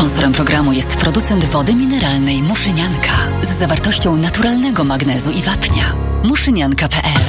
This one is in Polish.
Sponsorem programu jest producent wody mineralnej Muszynianka z zawartością naturalnego magnezu i wapnia. Muszynianka.pl